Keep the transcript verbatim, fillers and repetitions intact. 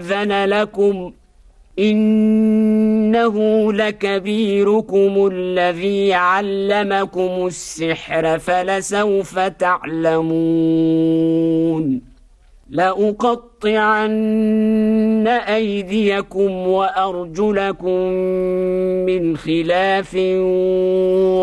استأذن لكم إنه لكبيركم الذي علمكم السحر فلسوف تعلمون لأقطعن أيديكم وأرجلكم من خلاف